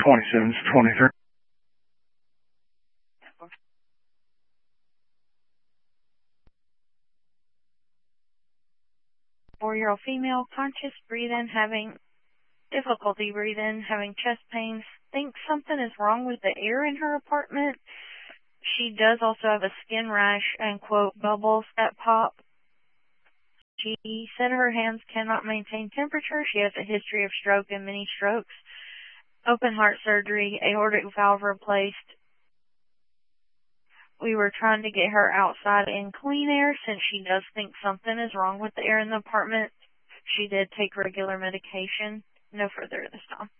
27 to 23. Four-year-old female, conscious breathing, having difficulty breathing, having chest pains, thinks something is wrong with the air in her apartment. She does also have a skin rash and, quote, bubbles that pop. She said her hands cannot maintain temperature. She has a history of stroke and mini strokes, open heart surgery, aortic valve replaced. We were trying to get her outside in clean air since she does think something is wrong with the air in the apartment. She did take regular medication. No further this time.